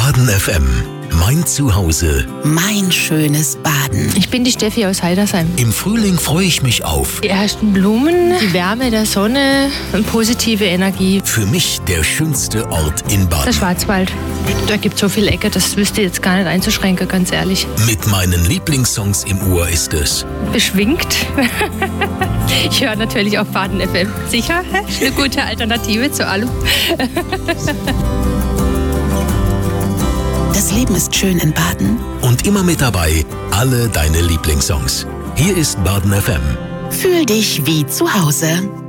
Baden FM. Mein Zuhause. Mein schönes Baden. Ich bin die Steffi aus Heidersheim. Im Frühling freue ich mich auf. Die ersten Blumen, die Wärme der Sonne und positive Energie. Für mich der schönste Ort in Baden. Der Schwarzwald. Da gibt es so viele Ecke, das wüsste ich jetzt gar nicht einzuschränken, ganz ehrlich. Mit meinen Lieblingssongs im Ohr ist es. Beschwingt. Ich höre natürlich auch Baden FM. Sicher, eine gute Alternative zu allem. Das Leben ist schön in Baden. Und immer mit dabei alle deine Lieblingssongs. Hier ist Baden FM. Fühl dich wie zu Hause.